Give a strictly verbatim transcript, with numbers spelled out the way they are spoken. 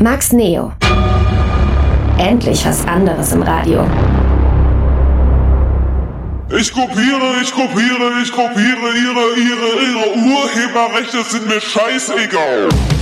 Max Neo. Endlich was anderes im Radio. Ich kopiere, ich kopiere, ich kopiere, ihre, ihre, ihre Urheberrechte sind mir scheißegal.